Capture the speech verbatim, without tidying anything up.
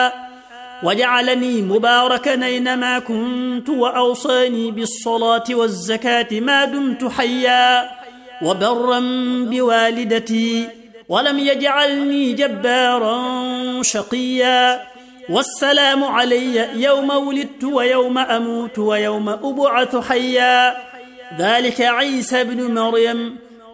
وجعلني مباركا أينما كنت وأوصاني بالصلاة والزكاة ما دمت حيا وبرا بوالدتي ولم يجعلني جبارا شقيا. والسلام علي يوم ولدت ويوم أموت ويوم أبعث حيا. ذلك عيسى بن مريم